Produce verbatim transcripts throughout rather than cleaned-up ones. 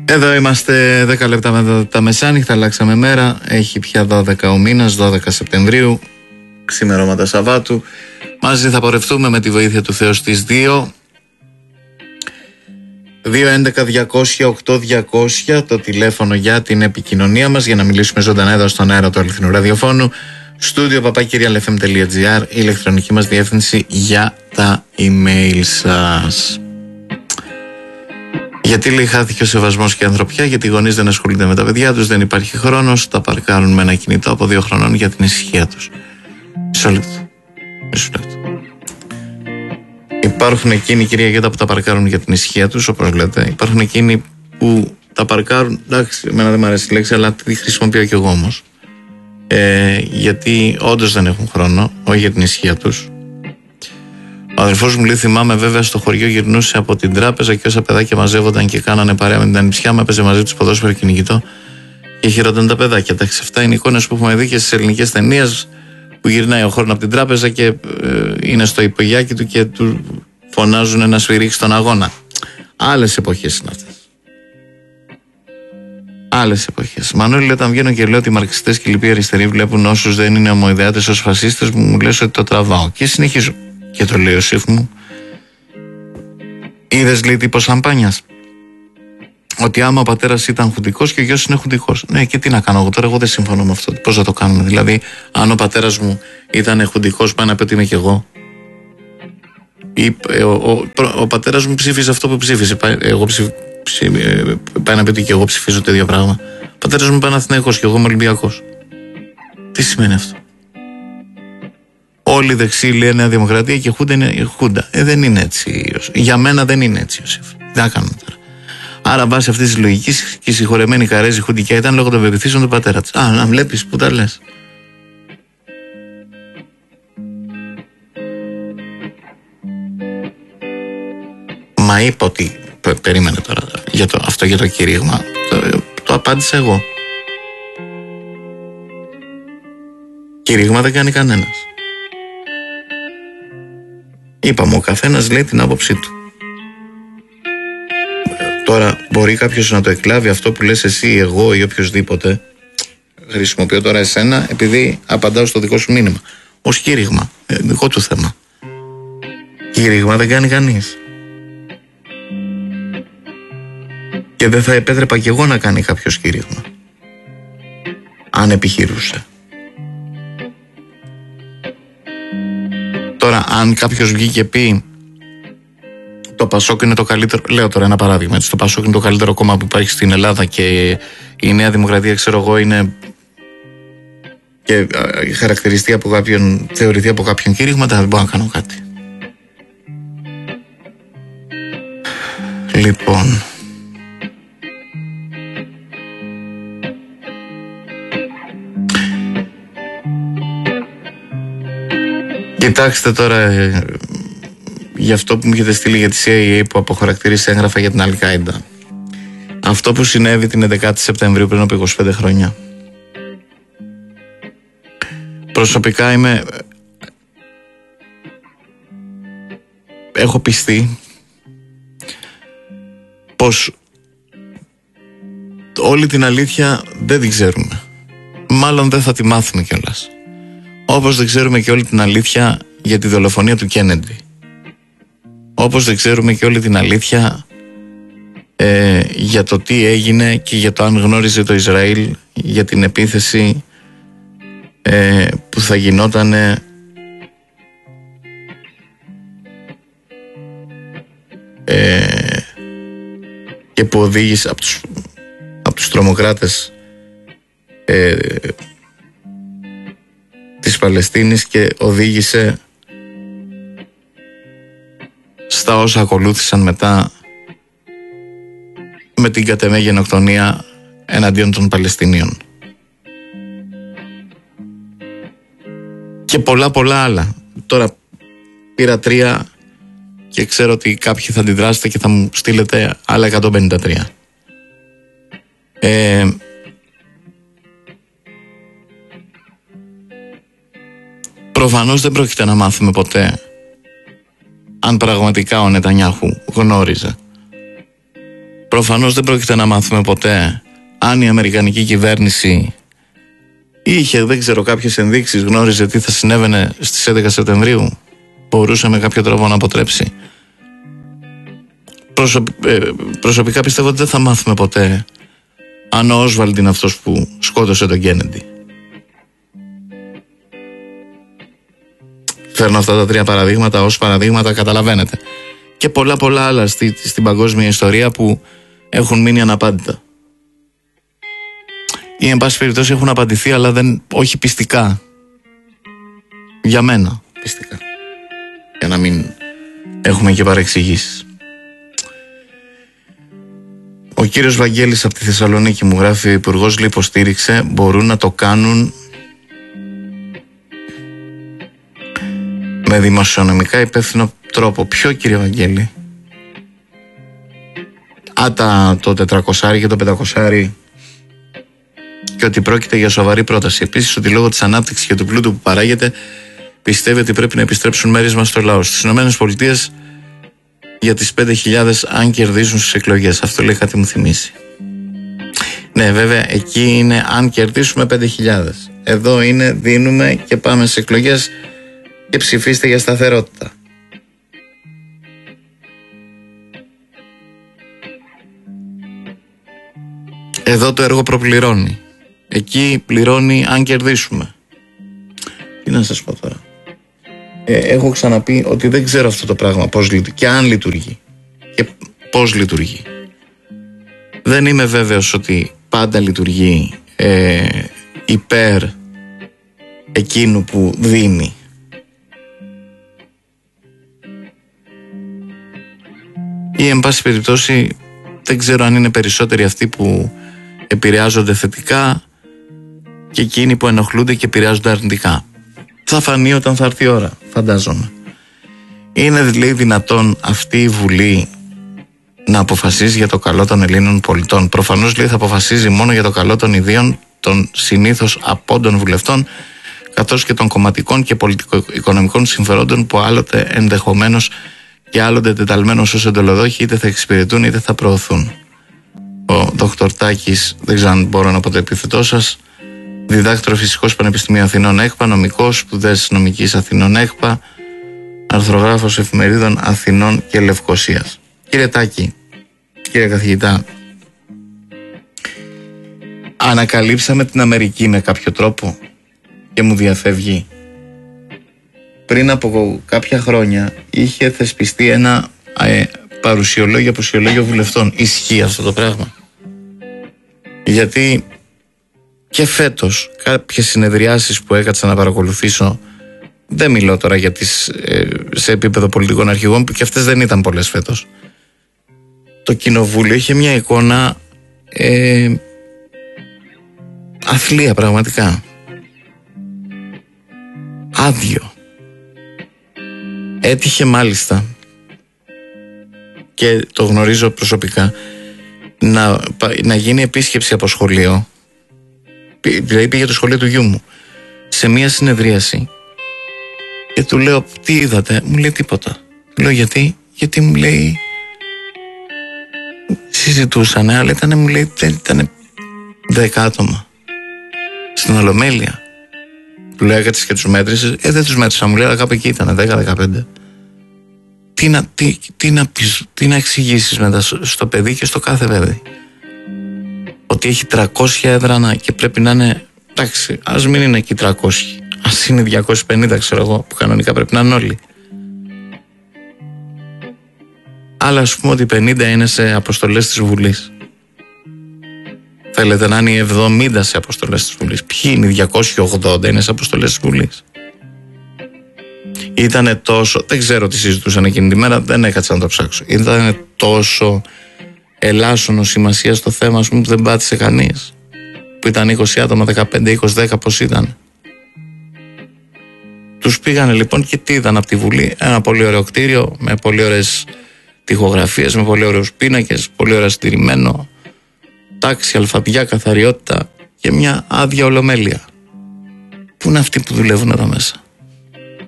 Εδώ είμαστε δέκα λεπτά μετά τα μεσάνυχτα, αλλάξαμε μέρα. Έχει πια δώδεκα ο μήνας, δώδεκα Σεπτεμβρίου, ξημερώματα Σαββάτου. Μαζί θα πορευτούμε με τη βοήθεια του Θεού στις δύο. δύο έντεκα διακόσια οκτώ διακόσια το τηλέφωνο για την επικοινωνία μας, για να μιλήσουμε ζωντανά εδώ στον αέρα του αληθινού ραδιοφώνου. Στούντιο παπάκι ελ εφ εμ τελεία τζι άρ, η ηλεκτρονική μας διεύθυνση για τα email σας. Γιατί λέει χάθηκε ο σεβασμός και η ανθρωπιά, γιατί οι γονείς δεν ασχολούνται με τα παιδιά τους, δεν υπάρχει χρόνος, τα παρκάρουν με ένα κινητό από δύο χρονών για την ησυχία τους. Μισό λεπτό. Μισό λεπτό. Υπάρχουν εκείνοι, κυρία Γέτα, που τα παρκάρουν για την ησυχία τους, όπως λέτε. Υπάρχουν εκείνοι που τα παρκάρουν, εντάξει, εμένα δεν μου αρέσει η λέξη, αλλά τη χρησιμοποιώ κι εγώ όμως. Ε, γιατί όντως δεν έχουν χρόνο, όχι για την ησυχία τους. Ο αδελφός μου λέει, θυμάμαι βέβαια στο χωριό γυρνούσε από την τράπεζα και όσα παιδάκια μαζεύονταν και κάνανε παρέα με την ανιψιά μου, έπαιζε μαζί τους ποδόσφαιρο κυνηγητό και χειρόταν τα παιδάκια. Εντάξει, αυτά είναι εικόνες που έχουμε δει και στις ελληνικές ταινίες, που γυρνάει ο Χόρν από την τράπεζα και ε, είναι στο υπογειάκι του και του φωνάζουν να σφυρίξει στον αγώνα. Άλλες εποχές είναι αυτές. Άλλες εποχές. Μανώλη, όταν βγαίνω και λέω ότι οι μαρξιστές και οι λοιποί αριστεροί βλέπουν όσους δεν είναι ομοειδεάτες ως φασίστες, μου λες ότι το τραβάω. Και συνεχίζω. Και το λέει ο σύφ μου. Είδες, λέει, τύπο σαμπάνιας. Ότι άμα ο πατέρας ήταν χουντικός και ο γιος είναι χουντικός. Ναι, και τι να κάνω εγώ τώρα, εγώ δεν συμφωνώ με αυτό. Πώς θα το κάνουμε? Δηλαδή, αν ο πατέρας μου ήταν χουντικός, πάει να πει ότι είμαι κι εγώ. Ή, ο, ο, ο, ο πατέρας μου ψήφιζε αυτό που ψήφιζε. Εγώ ψηφ, ψηφ, πάει να πει ότι και εγώ ψηφίζω το ίδιο πράγμα. Ο πατέρας μου είναι Παναθηναϊκός και εγώ είμαι Ολυμπιακός. Τι σημαίνει αυτό? Όλοι οι δεξιοί λένε Νέα Δημοκρατία και Χούντα είναι Χούντα. Ε, δεν είναι έτσι. Για μένα δεν είναι έτσι, Ιωσήφ. Τι να κάνουμε τώρα? Άρα, βάσει αυτή τη λογική, και η συγχωρεμένη Καρέζη χουντικιά ήταν λόγω των πεποιθήσεων του πατέρα της. Α, να βλέπεις που τα λες. Μα είπα ότι. Περίμενε τώρα. Για το, αυτό για το κηρύγμα. Το, το απάντησα εγώ. Κηρύγμα δεν κάνει κανένας. Είπαμε, ο καθένας λέει την άποψή του. Τώρα μπορεί κάποιος να το εκλάβει αυτό που λες εσύ, εγώ ή οποιοδήποτε. Χρησιμοποιώ τώρα εσένα επειδή απαντάω στο δικό σου μήνυμα. Ως κήρυγμα, ε, δικό του θέμα. Κήρυγμα δεν κάνει κανείς. Και δεν θα επέτρεπα κι εγώ να κάνει κάποιος κήρυγμα, αν επιχειρούσε. Τώρα, αν κάποιος βγει και πει το Πασόκ είναι το καλύτερο, λέω τώρα ένα παράδειγμα, έτσι, το Πασόκ είναι το καλύτερο κόμμα που υπάρχει στην Ελλάδα και η Νέα Δημοκρατία, ξέρω εγώ, είναι και χαρακτηριστεί από κάποιον, θεωρηθεί από κάποιον κήρυγμα, δεν μπορώ να κάνω κάτι. Λοιπόν, κοιτάξτε τώρα ε, για αυτό που μου έχετε στείλει για τη σι άι έι που αποχαρακτηρίσει έγγραφα για την Αλ-Κάιντα. Αυτό που συνέβη την έντεκα Σεπτεμβρίου πριν από είκοσι πέντε χρόνια. Προσωπικά είμαι... έχω πιστεί πως όλη την αλήθεια δεν την ξέρουμε. Μάλλον δεν θα τη μάθουμε κιόλας. Όπως δεν ξέρουμε και όλη την αλήθεια για τη δολοφονία του Κέννεντι. Όπως δεν ξέρουμε και όλη την αλήθεια ε, για το τι έγινε και για το αν γνώριζε το Ισραήλ για την επίθεση ε, που θα γινότανε ε, και που οδήγησε από τους, από τους τρομοκράτες ε, της Παλαιστίνης και οδήγησε στα όσα ακολούθησαν μετά με την κατ' εμέ γενοκτονία εναντίον των Παλαιστινίων. Και πολλά πολλά άλλα. Τώρα πήρα τρία και ξέρω ότι κάποιοι θα αντιδράσετε και θα μου στείλετε άλλα εκατόν πενήντα τρία. Ε, προφανώς δεν πρόκειται να μάθουμε ποτέ αν πραγματικά ο Νετανιάχου γνώριζε. προφανώς δεν πρόκειται να μάθουμε ποτέ αν η αμερικανική κυβέρνηση είχε, δεν ξέρω, κάποιες ενδείξεις, γνώριζε τι θα συνέβαινε στις έντεκα Σεπτεμβρίου, μπορούσε με κάποιο τρόπο να αποτρέψει. Προσωπ, ε, προσωπικά πιστεύω ότι δεν θα μάθουμε ποτέ αν ο Όσβαλντ είναι αυτός που σκότωσε τον Κέννεντι. Φέρνω αυτά τα τρία παραδείγματα ως παραδείγματα, καταλαβαίνετε. Και πολλά πολλά άλλα στη, στην παγκόσμια ιστορία που έχουν μείνει αναπάντητα. Ή εν πάση περιπτώσει έχουν απαντηθεί, αλλά δεν, όχι πιστικά. Για μένα πιστικά. Για να μην έχουμε και παρεξηγήσεις. Ο κύριος Βαγγέλης από τη Θεσσαλονίκη μου γράφει: ο Υπουργός λέει υποστήριξε, μπορούν να το κάνουν με δημοσιονομικά υπεύθυνο τρόπο. Ποιο, κύριε Βαγγέλη? Άτα το τετρακόσια και το πεντακόσια, και ότι πρόκειται για σοβαρή πρόταση. Επίσης ότι λόγω της ανάπτυξης και του πλούτου που παράγεται πιστεύει ότι πρέπει να επιστρέψουν μέρισμα στο λαό. Στις ΗΠΑ για τις πέντε χιλιάδες αν κερδίσουν στις εκλογές. Αυτό λέει, κάτι μου θυμίσει. Ναι, βέβαια εκεί είναι αν κερδίσουμε πέντε χιλιάδες. Εδώ είναι δίνουμε και πάμε στις εκλογές και ψηφίστε για σταθερότητα. Εδώ το έργο προπληρώνει. Εκεί πληρώνει αν κερδίσουμε. Τι να σας πω τώρα. Ε, έχω ξαναπεί ότι δεν ξέρω αυτό το πράγμα πώς λειτουργεί και αν λειτουργεί και πώς λειτουργεί. Δεν είμαι βέβαιος ότι πάντα λειτουργεί ε, υπέρ εκείνου που δίνει. Ή εν πάση περιπτώσει δεν ξέρω αν είναι περισσότεροι αυτοί που επηρεάζονται θετικά και εκείνοι που ενοχλούνται και επηρεάζονται αρνητικά. Θα φανεί όταν θα έρθει η ώρα, φαντάζομαι. Είναι δηλαδή δυνατόν αυτή η Βουλή να αποφασίζει για το καλό των Ελλήνων πολιτών? Προφανώς λέει θα αποφασίζει μόνο για το καλό των ιδίων των συνήθως απόντων βουλευτών, καθώς και των κομματικών και πολιτικο-οικονομικών συμφερόντων που άλλοτε ενδεχομένως και άλλοτε τεταλμένως ως εντολοδόχοι είτε θα εξυπηρετούν είτε θα προωθούν. Ο Δόκτωρ Τάκης, δεν ξέρω αν μπορώ να πω το επίθετό σας, διδάκτορο Φυσικός Πανεπιστημίου Αθηνών ΕΚΠΑ, νομικός, σπουδές νομικής Αθηνών ΕΚΠΑ, αρθρογράφος εφημερίδων Αθηνών και Λευκωσίας. Κύριε Τάκη, κύριε καθηγητά, ανακαλύψαμε την Αμερική με κάποιο τρόπο και μου διαφεύγει. Πριν από κάποια χρόνια είχε θεσπιστεί ένα ε, παρουσιολόγιο, αποσιολόγιο βουλευτών. Ισχύει αυτό το πράγμα? Γιατί και φέτος κάποιες συνεδριάσεις που έκατσα να παρακολουθήσω, δεν μιλώ τώρα για τις ε, σε επίπεδο πολιτικών αρχηγών που και αυτές δεν ήταν πολλές φέτος, το κοινοβούλιο είχε μια εικόνα ε, αθλία πραγματικά, άδειο. Έτυχε μάλιστα, και το γνωρίζω προσωπικά, να, να γίνει επίσκεψη από σχολείο, δηλαδή πήγε το σχολείο του γιού μου σε μια συνεδρίαση και του λέω τι είδατε? Μου λέει τίποτα. Του λέω γιατί? Γιατί μου λέει συζητούσανε, αλλά ήταν, μου λέει, δεν ήταν δέκα άτομα στην Ολομέλεια. Του λέω έκατες και τους μέτρησες? Ε, δεν τους μέτρησα, μου λέει, αλλά κάπου εκεί ήταν δέκα δεκαπέντε. Τι να, τι, τι να, πεις, τι να εξηγήσεις μετά στο παιδί και στο κάθε παιδί? Ότι έχει τριακόσια έδρανα και πρέπει να είναι, εντάξει, ας μην είναι εκεί τριακόσια, ας είναι διακόσια πενήντα, ξέρω εγώ, που κανονικά πρέπει να είναι όλοι. Αλλά ας πούμε ότι πενήντα είναι σε αποστολές της Βουλής. Θέλετε να είναι οι εβδομήντα σε αποστολές της Βουλής? Ποιοι είναι οι διακόσιοι ογδόντα είναι σε αποστολές της Βουλής? Ήτανε τόσο, δεν ξέρω τι συζητούσαν εκείνη τη μέρα, δεν έκατσα να το ψάξω. Ήτανε τόσο ελάσσονο σημασία στο θέμα, ας πούμε, που δεν πάτησε κανείς. Που ήταν είκοσι άτομα, δεκαπέντε, είκοσι, δέκα, πώς ήταν. Τους πήγανε λοιπόν και τι είδαν από τη Βουλή? Ένα πολύ ωραίο κτίριο με πολύ ωραίες τοιχογραφίες, με πολύ ωραίους πίνακες, πολύ ωραία συντηρημένο, τάξη, αλφαβιά, καθαριότητα και μια άδεια Ολομέλεια. Πού είναι αυτοί που δουλεύουν εδώ μέσα?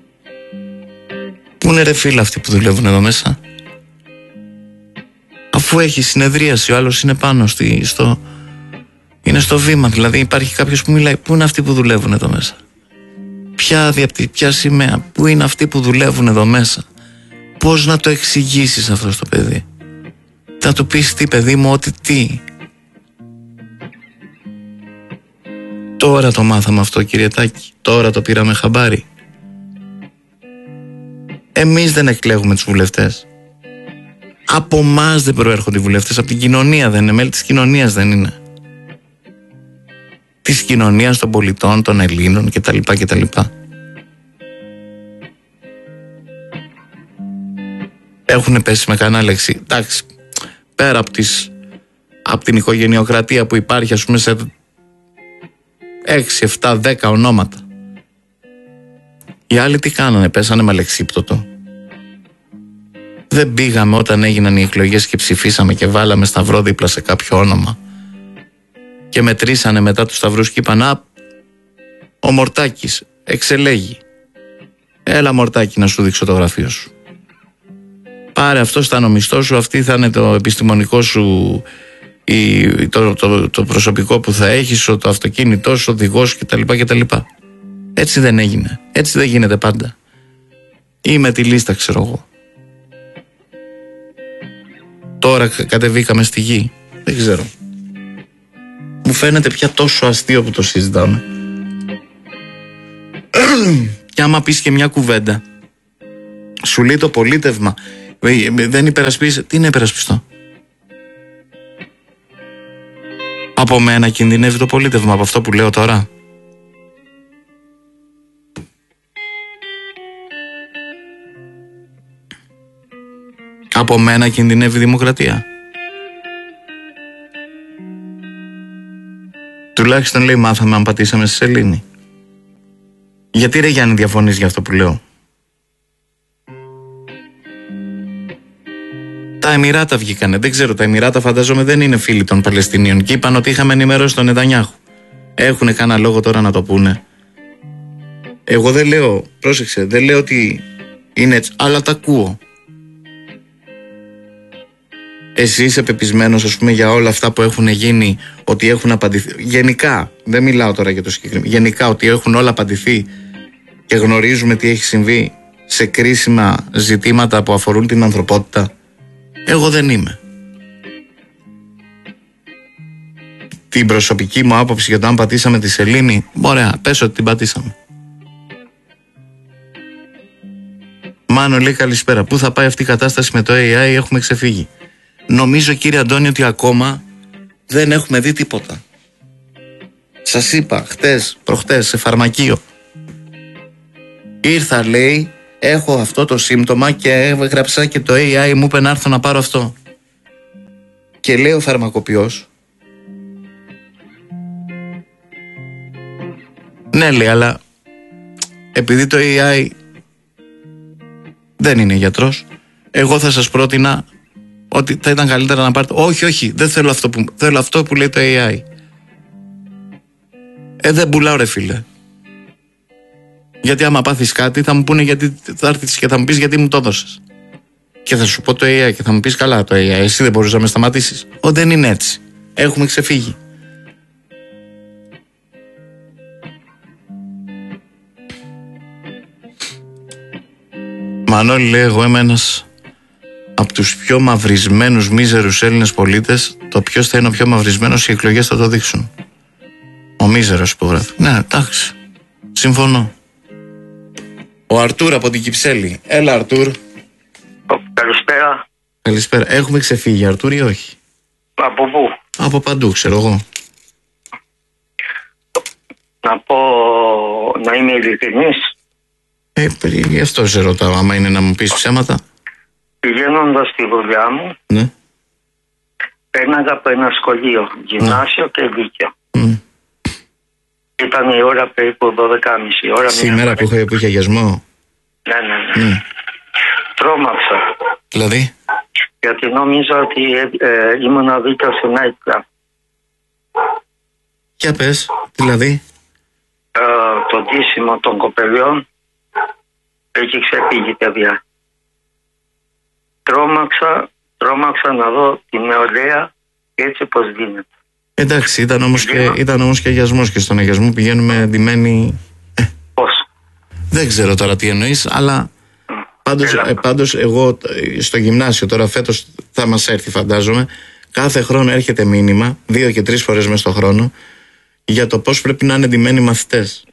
Πού είναι ρε φίλα αυτοί που δουλεύουν εδώ μέσα? Αφού Αφού έχει συνεδρίαση, ο άλλος είναι πάνω στη, στο, είναι στο βήμα. Δηλαδή υπάρχει κάποιος που μιλάει. Πού είναι αυτοί που δουλεύουν εδώ μέσα? Ποια διαπτή, ποια σημαία? Πού είναι αυτοί που δουλεύουν εδώ μέσα? Πώς να το εξηγήσεις αυτό στο παιδί? Θα του πεις τι, παιδί μου, ότι τι? Τώρα το μάθαμε αυτό, κύριε Τάκη. Τώρα το πήραμε χαμπάρι. Εμείς δεν εκλέγουμε τους βουλευτές. Από εμάς δεν προέρχονται οι βουλευτές. Από την κοινωνία δεν είναι. Μέλη της κοινωνίας δεν είναι. Της κοινωνίας των πολιτών, των Ελλήνων κτλ. κτλ. Έχουν πέσει με κανένα λέξη. Εντάξει, πέρα από, τις, από την οικογενειοκρατία που υπάρχει, ας πούμε, σε έξι, επτά, δέκα ονόματα. Οι άλλοι τι κάνανε? Πέσανε με αλεξίπτωτο. Δεν πήγαμε όταν έγιναν οι εκλογές και ψηφίσαμε και βάλαμε σταυρό δίπλα σε κάποιο όνομα και μετρήσανε μετά τους σταυρούς και είπαν «Α, ο Μορτάκης εξελέγει. Έλα Μορτάκη να σου δείξω το γραφείο σου. Πάρε, αυτό θα είναι ο μισθός σου, αυτή θα είναι το επιστημονικό σου, η, το, το, το προσωπικό που θα έχεις, το αυτοκίνητό σου, ο οδηγός κτλ. κτλ». Έτσι δεν έγινε. Έτσι δεν γίνεται πάντα. Ή με τη λίστα, ξέρω εγώ. Τώρα κατεβήκαμε στη γη. Δεν ξέρω. Μου φαίνεται πια τόσο αστείο που το συζητάμε. Και άμα πεις και μια κουβέντα, σου λέει το πολίτευμα, δεν υπερασπίζεσαι. Τι είναι υπερασπιστό? Από μένα κινδυνεύει το πολίτευμα, από αυτό που λέω τώρα? Από μένα κινδυνεύει η δημοκρατία? Τουλάχιστον, λέει, μάθαμε αν πατήσαμε στη σελήνη. Γιατί, ρε Γιάννη, διαφωνείς για αυτό που λέω? Τα Εμιράτα βγήκανε. Δεν ξέρω, τα Εμιράτα φαντάζομαι δεν είναι φίλοι των Παλαιστινίων και είπαν ότι είχαμε ενημερώσει τον Νετανιάχου. Έχουνε κανένα λόγο τώρα να το πούνε? Εγώ δεν λέω, πρόσεξε, δεν λέω ότι είναι έτσι, αλλά τα ακούω. Εσύ είσαι πεπισμένος, ας πούμε, για όλα αυτά που έχουν γίνει, ότι έχουν απαντηθεί? Γενικά, δεν μιλάω τώρα για το συγκεκριμένο. Γενικά, ότι έχουν όλα απαντηθεί και γνωρίζουμε τι έχει συμβεί σε κρίσιμα ζητήματα που αφορούν την ανθρωπότητα? Εγώ δεν είμαι. Την προσωπική μου άποψη για το αν πατήσαμε τη σελήνη, ωραία, πες ότι την πατήσαμε. Μάνο λέει καλησπέρα. Πού θα πάει αυτή η κατάσταση με το έι άι? Έχουμε ξεφύγει. Νομίζω, κύριε Αντώνη, ότι ακόμα δεν έχουμε δει τίποτα. Σας είπα χτες, προχτές, σε φαρμακείο. Ήρθα, λέει, έχω αυτό το σύμπτωμα και έγραψα και το έι άι μου είπε να έρθω να πάρω αυτό. Και λέει ο φαρμακοποιός, ναι, λέει, αλλά επειδή το έι άι δεν είναι γιατρός, εγώ θα σας πρότεινα ότι θα ήταν καλύτερα να πάρετε. Όχι, όχι, δεν θέλω αυτό που, θέλω αυτό που λέει το έι άι. Ε, δεν πουλάω, ρε φίλε. Γιατί άμα πάθεις κάτι θα μου πούνε, γιατί θα έρθεις και θα μου πεις γιατί μου το έδωσες. Και θα σου πω το έι άι και θα μου πεις καλά το έι άι, εσύ δεν μπορείς να με σταματήσεις. Ω, δεν είναι έτσι. Έχουμε ξεφύγει. Μανώλη, λέει, εγώ είμαι ένας από τους πιο μαυρισμένους μίζερους Έλληνες πολίτες. Το ποιος θα είναι ο πιο μαυρισμένος, οι εκλογές θα το δείξουν. Ο μίζερος υπογράφει. Ναι, εντάξει. Συμφωνώ. Ο Αρτούρ από την Κυψέλη. Έλα, Αρτούρ. Καλησπέρα. Καλησπέρα. Έχουμε ξεφύγει, Αρτούρ, ή όχι? Από πού? Από παντού, ξέρω εγώ. Να πω, να είμαι ειλικρινής. Ε, γι' αυτό σε ρωτάω, άμα είναι να μου πεις ψέματα. Πηγαίνοντας στη δουλειά μου, Ναι. πέρναγα από ένα σχολείο, γυμνάσιο, ναι, και λύκειο. Mm. Ήταν η ώρα περίπου δώδεκα και μισή ώρα. Σήμερα που είχε, που είχε αγιασμό. Ναι, ναι, ναι. Mm. Τρόμαξα. Δηλαδή? Γιατί νόμιζα ότι ε, ε, ήμουν δίπλα στο nightclub. Για πες, δηλαδή? Ε, το ντύσιμο των κοπελιών έχει ξεφύγει, παιδιά. Τρόμαξα τρόμαξα να δω τη νεολαία έτσι πως δίνεται. Εντάξει, ήταν όμως και, ήταν όμως και αγιασμός και στον αγιασμό πηγαίνουμε ντυμένοι. Ε, Πώς? Δεν ξέρω τώρα τι εννοείς, αλλά mm. πάντως, ε, πάντως εγώ στο γυμνάσιο τώρα φέτος θα μας έρθει φαντάζομαι, κάθε χρόνο έρχεται μήνυμα, δύο και τρεις φορές μες στο χρόνο, για το πώς πρέπει να είναι ντυμένοι οι μαθητές.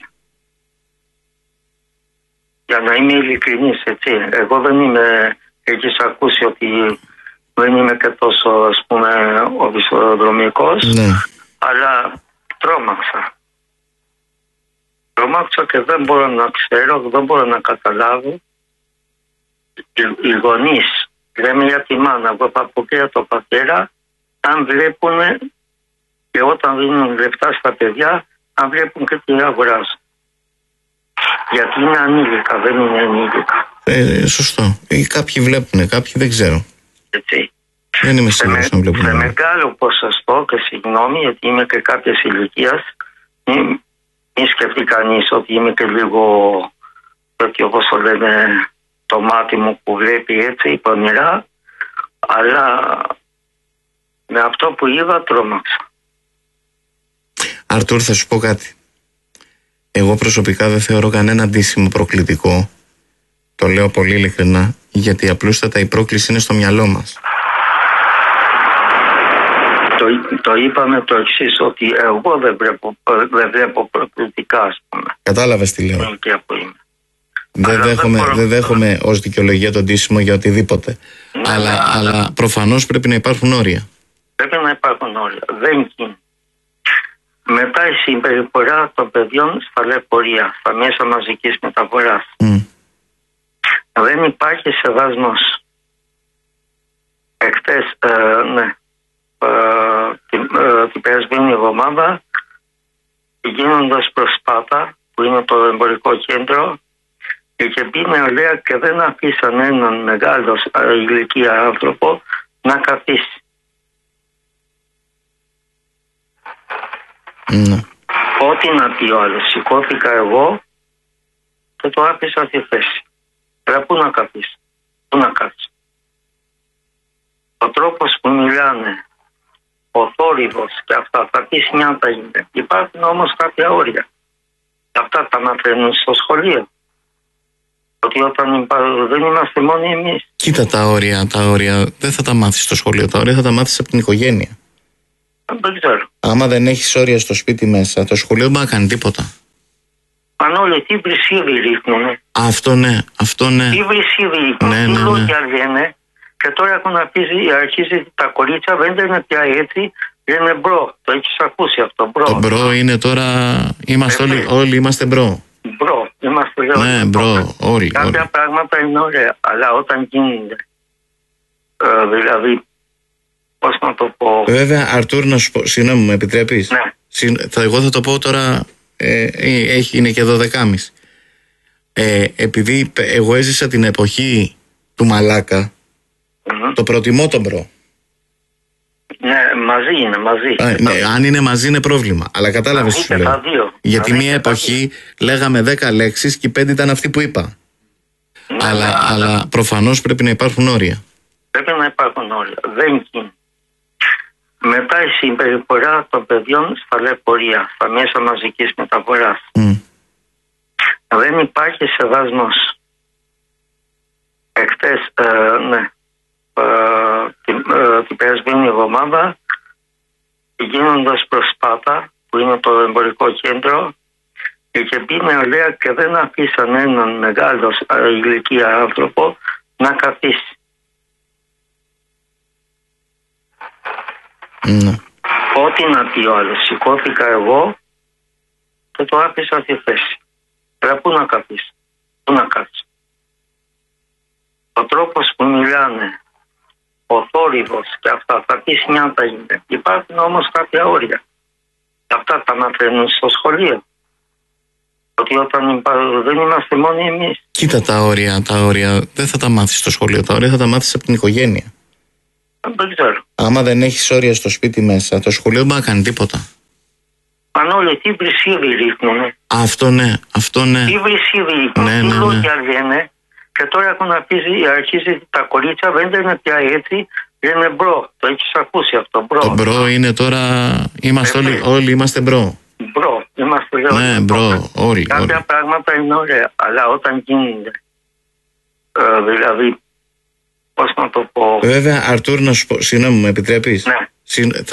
Για να είμαι ειλικρινής, έτσι, εγώ δεν είμαι, έχεις ακούσει ότι δεν είμαι και τόσο, ας πούμε, οπισθοδρομικός, ναι. Αλλά τρόμαξα. Τρόμαξα και δεν μπορώ να ξέρω, δεν μπορώ να καταλάβω. Οι, οι γονείς, λέμε για τη μάνα, από παππούκια το πατέρα, αν βλέπουν και όταν δίνουν λεφτά στα παιδιά, αν βλέπουν και τι αγοράζουν. Γιατί είναι ανήλικα, δεν είναι ενήλικα. Ε, σωστό. Ή κάποιοι βλέπουν, κάποιοι δεν ξέρω. Έτσι. Δεν είμαι σίγουρος να βλέπουν. Σε μεγάλο ποσοστό, και συγγνώμη γιατί είμαι και κάποιες ηλικίας, μην, μην σκεφτεί κανείς ότι είμαι και λίγο, ότι όπως το λένε, το μάτι μου που βλέπει έτσι πονηρά, αλλά με αυτό που είδα τρόμαξα. Αρτούρ, θα σου πω κάτι. Εγώ προσωπικά δεν θεωρώ κανένα ντύσιμο προκλητικό. Το λέω πολύ ειλικρινά, γιατί απλούστατα η πρόκληση είναι στο μυαλό μας. Το, το είπαμε το εξής, ότι εγώ δεν βλέπω, δεν βλέπω προκλητικά, ας πούμε. Κατάλαβες τι λέω. Δεν δέχομαι, δεν, δεν δέχομαι ως δικαιολογία τον ντύσιμο για οτιδήποτε. Ναι, αλλά, ναι, αλλά ναι. Προφανώς πρέπει να υπάρχουν όρια. Πρέπει να υπάρχουν όρια. Δεν γίνει. Μετά η συμπεριφορά των παιδιών στα λεωφορεία, στα μέσα μαζικής μεταφοράς. Mm. Δεν υπάρχει σεβασμός. Εχθές, ε, ναι, ε, την, ε, την περασμένη εβδομάδα, γίνοντας προς Σπάτα, που είναι το εμπορικό κέντρο, είχε μπει νεολαία και δεν αφήσαν έναν μεγάλο ε, ηλικία άνθρωπο να καθίσει. Mm. Ό,τι να πει ο άλλος, σηκώθηκα εγώ και το άφησα στη θέση. Αλλά πού να καθίσει, πού να κάτσει. Ο τρόπος που μιλάνε, ο θόρυβος και αυτά, θα πεις νιάτα είναι. Υπάρχουν όμως κάποια όρια. Αυτά τα μαθαίνουν στο σχολείο. Ότι όταν υπάρχουν, δεν είμαστε μόνοι εμείς. Κοίτα τα όρια, τα όρια δεν θα τα μάθεις στο σχολείο. Τα όρια θα τα μάθεις από την οικογένεια. Δεν ξέρω. Άμα δεν έχεις όρια στο σπίτι μέσα, το σχολείο δεν μπορεί να κάνει τίποτα. Πανόλη, τι βρυσίδι ρίχνουνε. Αυτό ναι, αυτό ναι. Τι βρυσίδι ρίχνουνε, ναι, τι ναι, λόγια λένε. Και τώρα έχουν αρχίσει, αρχίσει τα κορίτσια, δεν λένε πια έτσι, λένε μπρο. Το έχεις ακούσει αυτό, μπρο. Το μπρο είναι τώρα, είμαστε όλοι, όλοι είμαστε μπρο. Μπρο, είμαστε όλοι. Ναι, μπρο, όλοι. Κάποια όλοι. Πράγματα είναι ωραία, αλλά όταν γίνονται, ε, δηλαδή, πώς να το πω. Βέβαια, Αρτούρ, να σου πω, συγγνώμη, μου επιτρέπεις. Ναι. Συν, θα, εγώ θα το πω τώρα, ε, έχει, είναι και δώδεκα και μισή. Ε, επειδή εγώ έζησα την εποχή του Μαλάκα, mm-hmm. το προτιμώ τον μπρο. Ναι, μαζί είναι, μαζί. Α, ναι, αν είναι μαζί είναι πρόβλημα. Αλλά κατάλαβες τι σου λέω. Γιατί μία εποχή λέγαμε δέκα λέξεις και οι πέντε ήταν αυτοί που είπα. Ναι, αλλά, ναι, αλλά προφανώς πρέπει να υπάρχουν όρια. Πρέπει να υπάρχουν όρια. Δεν γίνει. Μετά η συμπεριφορά των παιδιών στα λεωφορεία, στα μέσα μαζικής μεταφοράς. Mm. Δεν υπάρχει σεβασμός. Εχθές, ε, ναι, ε, την, ε, την περασμένη εβδομάδα, γίνοντας προς Σπάτα, που είναι το εμπορικό κέντρο, είχε μπει νεολαία και δεν αφήσαν έναν μεγάλο ε, ηλικία άνθρωπο να καθίσει. Mm. Ό,τι να πει ο άλλος, σηκώθηκα εγώ και το άφησα στη θέση. Αλλά πού να καθίσει, πού να κάτσει. Ο τρόπος που μιλάνε, ο θόρυβος και αυτά, θα πεις νιάτα είναι. Υπάρχουν όμως κάποια όρια. Αυτά τα μαθαίνουν στο σχολείο. Ότι όταν υπάρχουν, δεν είμαστε μόνοι εμείς. Κοίτα τα όρια, τα όρια δεν θα τα μάθεις στο σχολείο. Τα όρια θα τα μάθεις από την οικογένεια. Δεν ξέρω. Άμα δεν έχεις όρια στο σπίτι μέσα, το σχολείο δεν μπορεί να κάνει τίποτα. Πανόλη, τι βρυσίδι ρίχνουνε. Αυτό ναι, αυτό ναι. Τι βρυσίδι ρίχνουνε, ναι, τι ναι, λόγια λένε. Και τώρα έχουν αρχίσει, αρχίσει τα κορίτσια, δεν λένε πια έτσι, Είναι μπρο. Το έχεις ακούσει αυτό. Μπρο. Το μπρο είναι τώρα. Είμαστε όλοι, όλοι είμαστε μπρο. Μπρο. Είμαστε όλοι. Ναι, μπρο. Όλοι. Κάποια όλοι. πράγματα είναι ωραία. Αλλά όταν γίνονται. Ε, δηλαδή. Πώς να το πω. Βέβαια, Αρτούρ, να σου πω. Συγγνώμη, μου επιτρέπεις. Ναι. Συ-